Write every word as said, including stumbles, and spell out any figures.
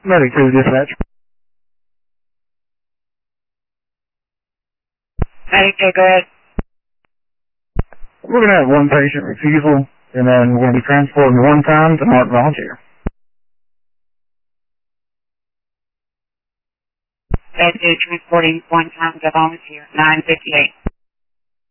Medic two dispatch. Medic two, go ahead. We're going to have one patient refusal, and then we're going to be transporting one time to mark volunteer. Med two transporting one time to volunteer, nine fifty-eight.